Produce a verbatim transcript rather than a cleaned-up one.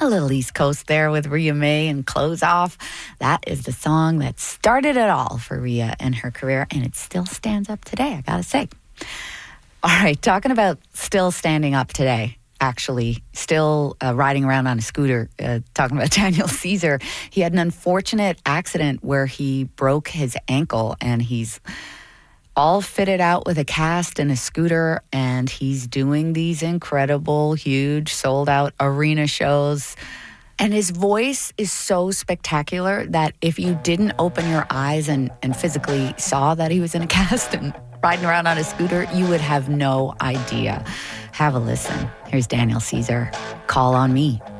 A little East Coast there with Rhea May and Close Off. That is the song that started it all for Rhea and her career, and it still stands up today, I gotta say. All right, talking about still standing up today, actually, still uh, riding around on a scooter, uh, talking about Daniel Caesar. He had an unfortunate accident where he broke his ankle, and he's all fitted out with a cast and a scooter, and he's doing these incredible, huge, sold-out arena shows. And his voice is so spectacular that if you didn't open your eyes and, and physically saw that he was in a cast and riding around on a scooter, you would have no idea. Have a listen. Here's Daniel Caesar, Call on Me.